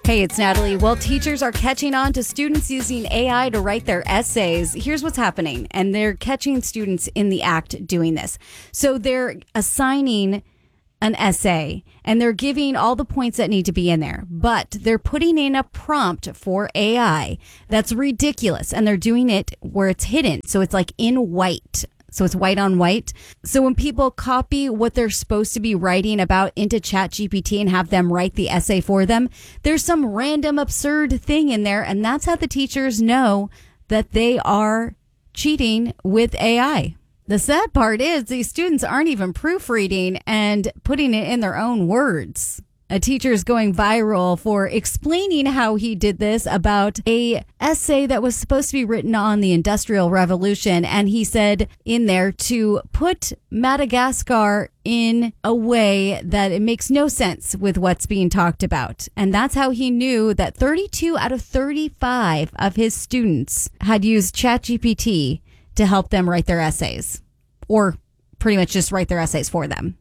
Hey, it's Natalie. Well, teachers are catching on to students using AI to write their essays. Here's what's happening, and they're catching students in the act doing this. So they're assigning an essay, and they're giving all the points that need to be in there, but they're putting in a prompt for AI that's ridiculous, and they're doing it where it's hidden. So it's like in white. So it's white on white. So when people copy what they're supposed to be writing about into ChatGPT and have them write the essay for them, there's some random absurd thing in there. And that's how the teachers know that they are cheating with AI. The sad part is these students aren't even proofreading and putting it in their own words. A teacher is going viral for explaining how he did this about a essay that was supposed to be written on the Industrial Revolution. And he said in there to put Madagascar in a way that it makes no sense with what's being talked about. And that's how he knew that 32 out of 35 of his students had used ChatGPT to help them write their essays, or pretty much just write their essays for them.